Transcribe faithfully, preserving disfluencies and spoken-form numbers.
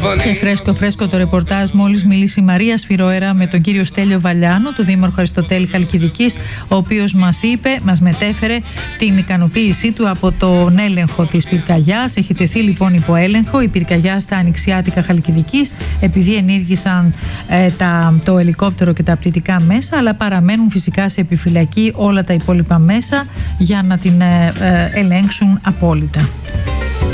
Και φρέσκο φρέσκο το ρεπορτάζ. Μόλις μιλήσει η Μαρία Σφυροέρα με τον κύριο Στέλιο Βαλιάνο, του Δήμαρχου Αριστοτέλη Χαλκιδικής, ο οποίος μας είπε, μας μετέφερε την ικανοποίησή του από τον έλεγχο της πυρκαγιάς. Έχει τεθεί λοιπόν υπό έλεγχο η πυρκαγιά στα ανοιξιάτικα Χαλκιδικής, επειδή ενήργησαν ε, τα, το ελικόπτερο και τα απτυτικά μέσα, αλλά παραμένουν φυσικά σε επιφυλακή όλα τα υπόλοιπα μέσα για να την ε, ε, ελέγξουν απόλυτα.